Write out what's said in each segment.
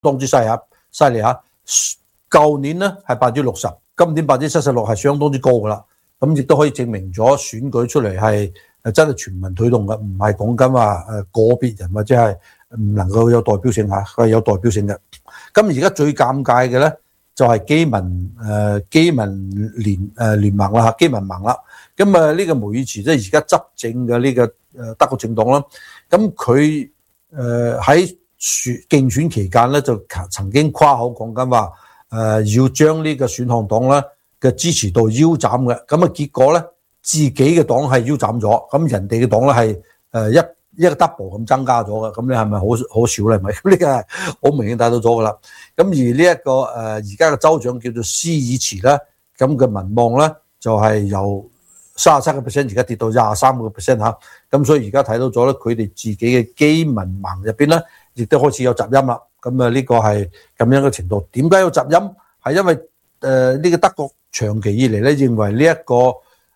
當之犀利嚇。舊年咧係60%，今年76%係相當之高噶啦。咁亦都可以證明咗選舉出嚟係真係全民推動嘅，唔係講緊話個別人或者係唔能夠有代表性嚇，佢係有代表性嘅。咁而家最尷尬嘅咧就係基民聯盟啦嚇，基民盟啦。咁呢個梅爾茨即係而家執政嘅呢個德國政黨啦。咁佢喺競選期間咧就曾經誇口講緊話要將呢個選項黨咧嘅支持度腰斬嘅。咁結果咧自己嘅黨係腰斬咗，咁人哋嘅黨咧係一個 double 咁增加咗嘅。咁你係咪好少咧？係咪？咁呢個係好明顯睇到咗噶啦。咁而呢一個而家嘅州長叫做施爾茨咧，咁嘅民望咧就係由37%而家跌到23%嚇。咁所以而家睇到咗咧，佢哋自己嘅基民盟入邊咧，亦都開始有雜音啦。咁呢個係咁樣嘅程度。點解有雜音？係因為呢個德國長期以嚟咧認為呢一個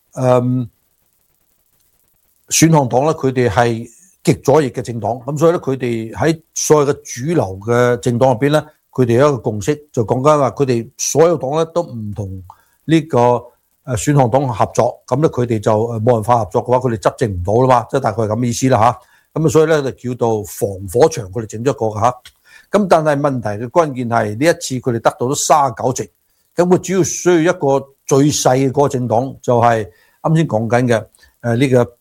選項黨咧，佢哋係極左翼嘅政黨。咁所以咧，佢哋喺所有嘅主流嘅政黨入邊咧，佢哋有一個共識，就講緊話佢哋所有黨咧都唔同呢個選項黨合作。咁咧佢哋就冇辦法合作嘅話，佢哋執政唔到啦嘛，即係大概係咁嘅意思啦嚇。咁所以咧就叫做防火牆，佢哋整咗一個嚇。咁但係問題嘅關鍵係呢一次佢哋得到咗39席。咁佢主要需要一個最細嘅嗰個政黨，就係啱先講緊嘅呢個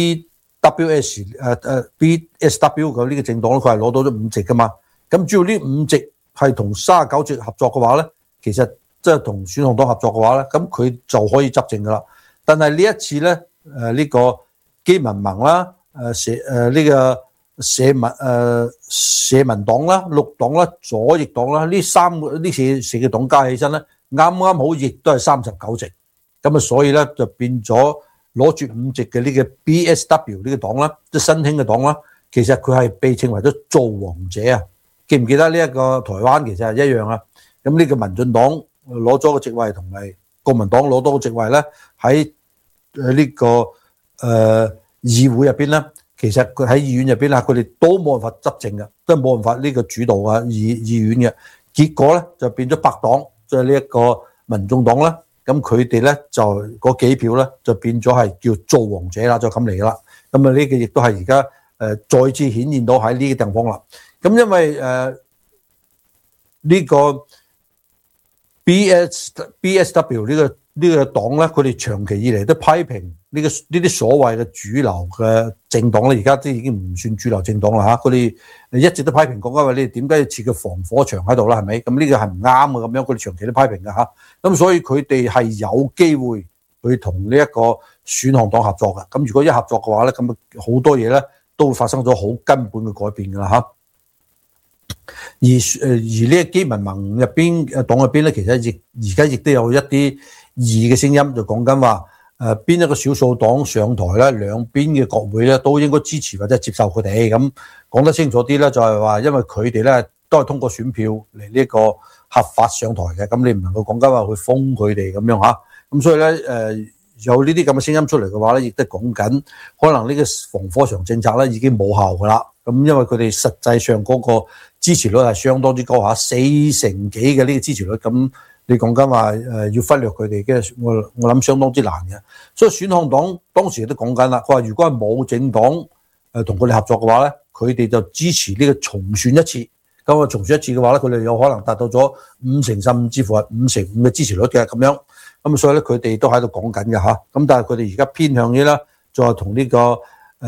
BSW 嘅呢個政黨咧，佢係攞到咗5席噶嘛。咁主要呢5席係同39席合作嘅話咧，其實即係同選項黨合作嘅話咧，咁佢就可以執政噶啦。但係呢一次咧，呢個基民盟啦，呢個社民黨啦、綠黨啦、左翼黨啦，呢四個黨加起身咧，啱啱好亦都係39席。咁所以咧就變咗攞住5席嘅呢個 BSW 呢個黨啦，即係新興嘅黨啦，其實佢係被稱為咗造王者啊！記唔記得呢一個台灣其實係一樣啊？咁呢個民進黨攞咗個席位，同埋國民黨攞多個席位咧，喺呢個議會入邊咧，其實佢喺議院入邊啦，佢哋都冇辦法執政嘅，都係冇辦法呢個主導啊議院嘅。結果咧就變咗白黨，即係呢一個民眾黨啦。咁佢哋咧就嗰幾票咧就變咗係叫造王者啦，就咁嚟噶啦。咁呢個亦都係而家再次顯現到喺呢個地方啦。咁因為呢個 BSW 呢個黨咧，佢哋長期以嚟都批評呢啲所謂嘅主流嘅政黨咧，而家都已經唔算主流政黨啦嚇。佢哋一直都批評國家話你哋點解要設個防火牆喺度啦？係咪？咁呢個係唔啱嘅咁樣，佢哋長期都批評嘅嚇。咁所以佢哋係有機會去同呢一個選項黨合作嘅。咁如果一合作嘅話咧，咁好多嘢咧都會發生咗好根本嘅改變㗎啦嚇。而呢個基民盟入邊黨入邊咧，其實而家亦都有一啲異嘅聲音，就講緊話邊一個少數黨上台咧，兩邊嘅國會咧都應該支持或者接受佢哋。咁講得清楚啲咧，就係話因為佢哋咧都係通過選票嚟呢個合法上台嘅，咁你唔能夠講緊話去封佢哋咁樣嚇。咁所以咧有呢啲咁嘅聲音出嚟嘅話咧，亦都講緊可能呢個防火牆政策咧已經冇效噶啦。咁因為佢哋實際上嗰個支持率係相當之高嚇，4成幾嘅呢個支持率。咁你講緊話要忽略佢哋嘅，我諗相當之難嘅。所以選項黨當時都講緊啦，佢話如果係冇政黨同佢哋合作嘅話咧，佢哋就支持呢個重選一次。咁啊重選一次嘅話咧，佢哋有可能達到咗5成甚至乎係5成5嘅支持率嘅咁樣。咁所以咧佢哋都喺度講緊嘅嚇。咁但係佢哋而家偏向於咧，再同呢個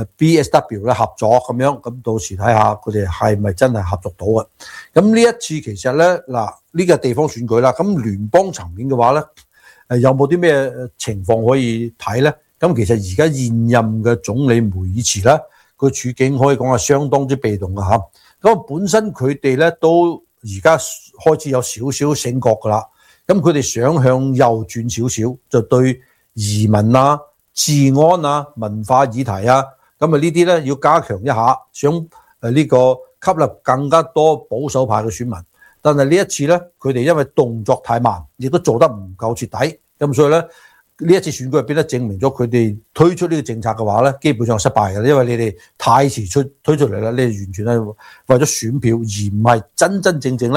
BSW 咧合作咁樣。咁到時睇下佢哋係咪真係合作到嘅。咁呢一次其實咧嗱，呢個地方選舉啦，咁聯邦層面嘅話咧，有冇啲咩情況可以睇咧？咁其實而家現任嘅總理梅爾茨咧，個處境可以講係相當之被動嘅嚇。咁本身佢哋咧都而家開始有少少醒覺噶啦。咁佢哋想向右轉少少，就對移民啊、治安啊、文化議題啊，咁呢啲咧要加強一下，想呢個吸納更加多保守派嘅選民。但係呢一次咧，佢哋因為動作太慢，亦都做得唔夠徹底，咁所以咧呢一次選舉入邊咧，證明咗佢哋推出呢個政策嘅話咧，基本上失敗嘅，因為你哋太遲推出嚟啦，你哋完全係為咗選票，而唔係真真正正咧